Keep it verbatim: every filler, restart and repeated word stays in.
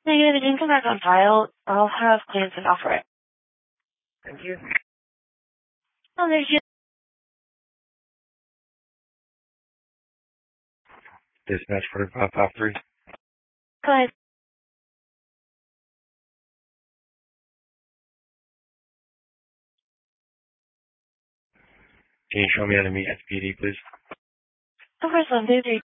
Negative, it didn't come back on file. I'll have claims and offer it. Thank you. Oh, there's you. Dispatch for five five three. Go ahead. Can you show me how to meet S P D, please? Of course, one, two, three.